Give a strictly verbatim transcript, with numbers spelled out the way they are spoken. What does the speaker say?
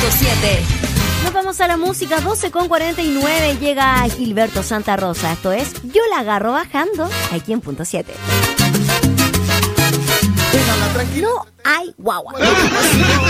punto siete. Nos vamos a la música, doce con cuarenta y nueve. Llega Gilberto Santa Rosa. Esto es Yo la agarro bajando, aquí en punto siete. Déjala tranquila. No hay guagua.